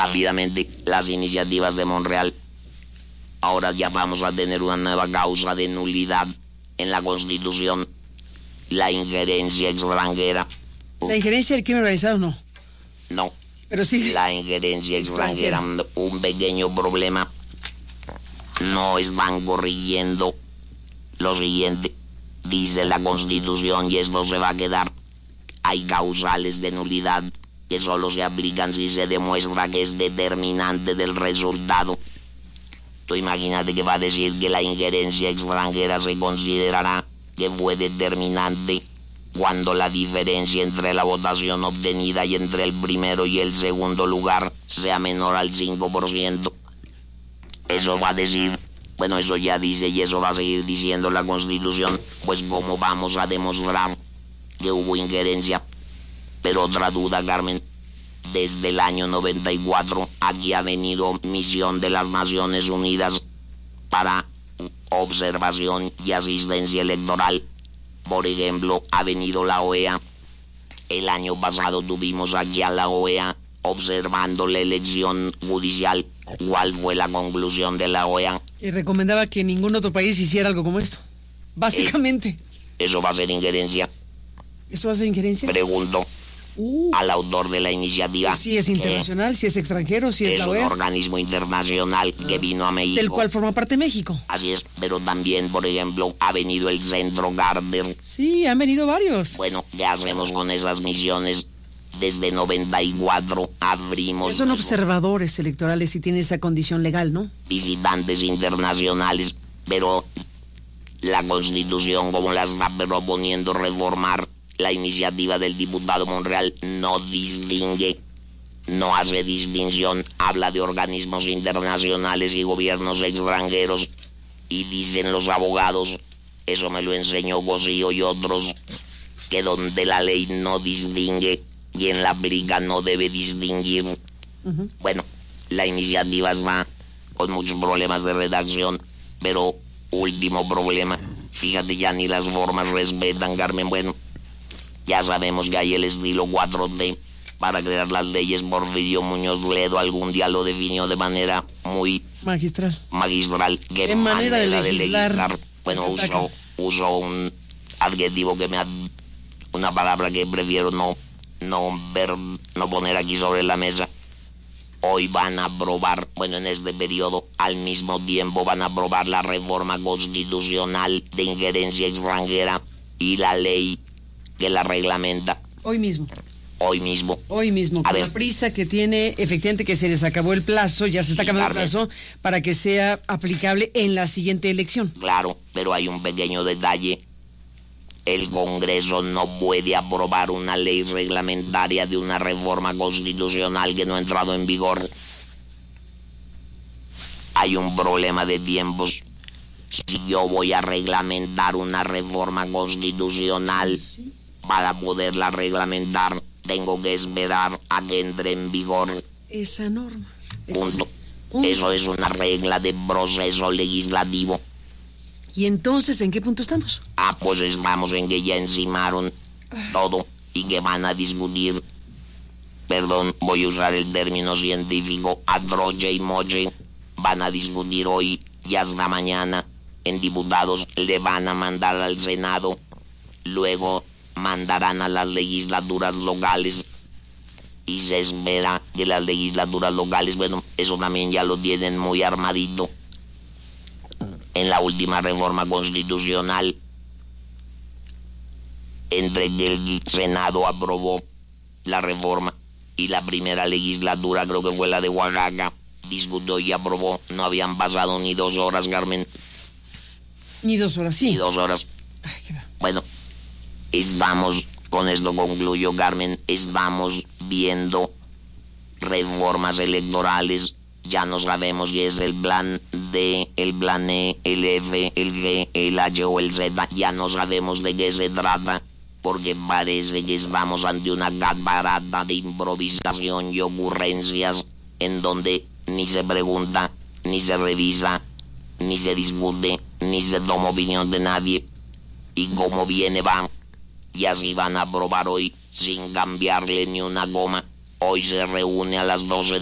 rápidamente las iniciativas de Monreal. Ahora ya vamos a tener una nueva causa de nulidad en la Constitución, la injerencia extranjera. ¿La injerencia del crimen organizado no? No. Pero sí. La injerencia extranjera, un pequeño problema. No están corrigiendo lo siguiente. Dice la Constitución, y esto se va a quedar. Hay causales de nulidad que solo se aplican si se demuestra que es determinante del resultado. Tú imagínate que va a decir que la injerencia extranjera se considerará que fue determinante cuando la diferencia entre la votación obtenida y entre el primero y el segundo lugar sea menor al 5%. Eso va a decir, bueno, eso ya dice y eso va a seguir diciendo la Constitución, pues ¿cómo vamos a demostrar que hubo injerencia? Pero otra duda, Carmen, desde el año 94 aquí ha venido misión de las Naciones Unidas para observación y asistencia electoral. Por ejemplo, ha venido la OEA. El año pasado tuvimos aquí a la OEA observando la elección judicial. ¿Cuál fue la conclusión de la OEA? Que recomendaba que ningún otro país hiciera algo como esto. Básicamente. ¿Eso va a ser injerencia? ¿Eso va a ser injerencia? Pregunto al autor de la iniciativa. Si es internacional, si es extranjero, si es la OEA. Es un organismo internacional que vino a México. Del cual forma parte México. Así es, pero también, por ejemplo, ha venido el Centro Gardner. Sí, han venido varios. Bueno, ¿qué hacemos con esas misiones? Desde 94 abrimos... Son observadores electorales y tienen esa condición legal, ¿no? Visitantes internacionales, pero la Constitución, como la está proponiendo reformar, la iniciativa del diputado Monreal no distingue, no hace distinción, habla de organismos internacionales y gobiernos extranjeros, y dicen los abogados, eso me lo enseñó Cosío y otros, que donde la ley no distingue, quien la aplica no debe distinguir. Bueno, la iniciativa va con muchos problemas de redacción, pero último problema, fíjate, ya ni las formas respetan, Carmen. Bueno, ya sabemos que hay el estilo 4T para crear las leyes. Porfirio Muñoz Ledo algún día lo definió de manera muy magistral. ¿Qué manera de legislar? Bueno, usó un adjetivo una palabra que prefiero no poner aquí sobre la mesa. Hoy van a aprobar, bueno, en este periodo, al mismo tiempo van a aprobar la reforma constitucional de injerencia extranjera y la ley que la reglamenta. Hoy mismo. A con ver, la prisa que tiene, efectivamente que se les acabó el plazo, ya se está acabando el plazo para que sea aplicable en la siguiente elección. Claro, pero hay un pequeño detalle. El Congreso no puede aprobar una ley reglamentaria de una reforma constitucional que no ha entrado en vigor. Hay un problema de tiempos. Si yo voy a reglamentar una reforma constitucional, para poderla reglamentar, tengo que esperar a que entre en vigor esa norma. Punto. Eso es una regla de proceso legislativo. ¿Y entonces en qué punto estamos? Pues estamos en que ya encimaron todo y que van a discutir, perdón, voy a usar el término científico, a troche y moche, van a discutir hoy y hasta mañana en diputados, le van a mandar al Senado, luego mandarán a las legislaturas locales y se espera que las legislaturas locales, bueno, eso también ya lo tienen muy armadito. En la última reforma constitucional, entre que el Senado aprobó la reforma y la primera legislatura, creo que fue la de Oaxaca, discutió y aprobó, no habían pasado ni 2 horas, Carmen. Ni 2 horas, sí. Ni 2 horas. Ay, qué va. Bueno, estamos, con esto concluyo, Carmen, estamos viendo reformas electorales. Ya no sabemos si es el plan D, el plan E, el F, el G, el H o el Z. Ya no sabemos de qué se trata, porque parece que estamos ante una catarata de improvisación y ocurrencias en donde ni se pregunta, ni se revisa, ni se discute, ni se toma opinión de nadie. Y como viene va, y así van a aprobar hoy sin cambiarle ni una coma. Hoy se reúne a las 12